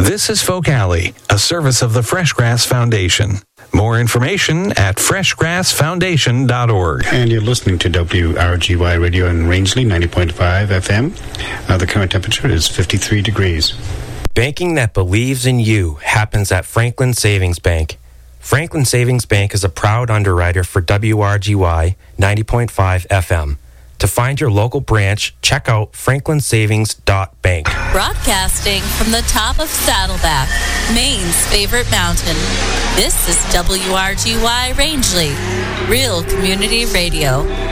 This is Folk Alley, a service of the Freshgrass Foundation. More information at freshgrassfoundation.org. And you're listening to WRGY Radio in Rangeley, 90.5 FM. The current temperature is 53 degrees. Banking that believes in you happens at Franklin Savings Bank. Franklin Savings Bank is a proud underwriter for WRGY 90.5 FM. To find your local branch, check out franklinsavings.bank. Broadcasting from the top of Saddleback, Maine's favorite mountain. This is WRGY Rangeley, real community radio.